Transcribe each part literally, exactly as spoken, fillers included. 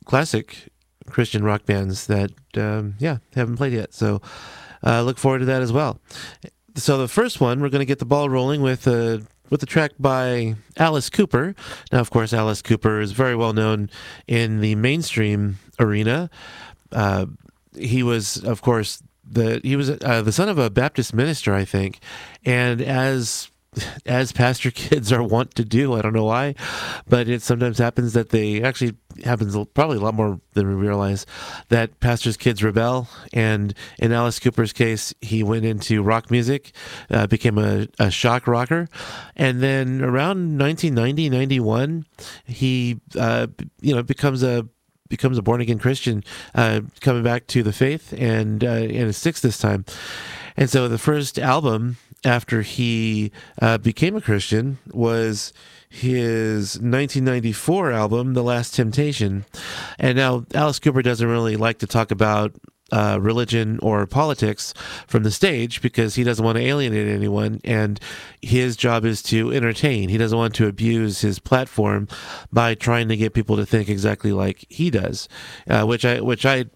classic Christian rock bands that, um, yeah, haven't played yet. So uh, look forward to that as well. So the first one, we're going to get the ball rolling with a with the track by Alice Cooper. Now, of course, Alice Cooper is very well known in the mainstream arena. Uh, he was, of course, the he was uh, the son of a Baptist minister, I think, and as as pastor kids are wont to do, I don't know why, but it sometimes happens that they actually happens probably a lot more than we realize, that pastors' kids rebel. And in Alice Cooper's case, he went into rock music, uh, became a, a shock rocker. And then around nineteen ninety, ninety-one, he, uh, you know, becomes a becomes a born-again Christian, uh, coming back to the faith, and uh, and is six this time. And so the first album after he uh, became a Christian was his nineteen ninety-four album, The Last Temptation. And now Alice Cooper doesn't really like to talk about uh, religion or politics from the stage because he doesn't want to alienate anyone, and his job is to entertain. He doesn't want to abuse his platform by trying to get people to think exactly like he does, uh, which I which I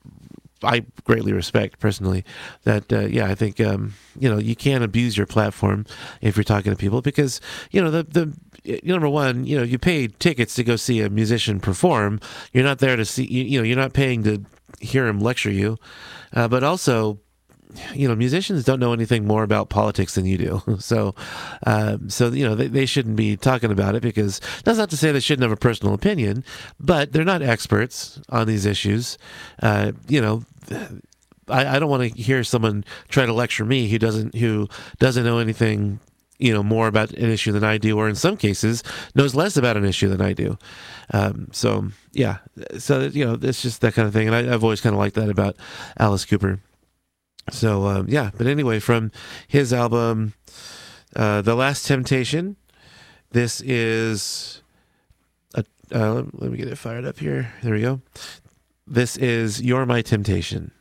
I greatly respect personally. That uh, yeah, I think um, you know, you can't abuse your platform if you're talking to people, because you know the the number one, you know, you pay tickets to go see a musician perform. You're not there to see, you, you know, you're not paying to hear him lecture you, uh, but also, you know, musicians don't know anything more about politics than you do. So, um, so you know, they, they shouldn't be talking about it, because that's not to say they shouldn't have a personal opinion, but they're not experts on these issues. Uh, you know, I, I don't want to hear someone try to lecture me who doesn't who doesn't know anything, you know, more about an issue than I do, or in some cases knows less about an issue than I do. Um, so yeah, so you know, it's just that kind of thing, and I, I've always kind of liked that about Alice Cooper. So, um, yeah, but anyway, from his album, uh, The Last Temptation, this is, a, uh, let me get it fired up here. There we go. This is You're My Temptation.